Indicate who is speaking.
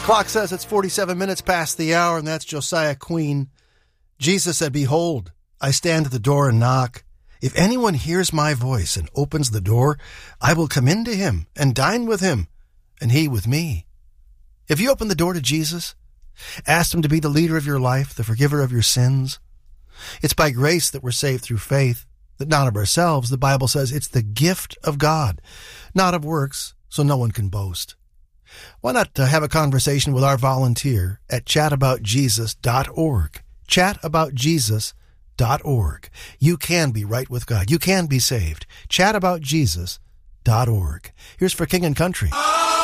Speaker 1: Clock says it's 47 minutes past the hour, and that's Josiah Queen. Jesus said, "Behold, I stand at the door and knock. If anyone hears my voice and opens the door, I will come into him and dine with him, and he with me." If you open the door to Jesus, ask him to be the leader of your life, the forgiver of your sins. It's by grace that we're saved through faith, that not of ourselves. The Bible says it's the gift of God, not of works, so no one can boast. Why not have a conversation with our volunteer at chataboutjesus.org? Chataboutjesus.org. You can be right with God. You can be saved. Chataboutjesus.org. Here's For King and Country.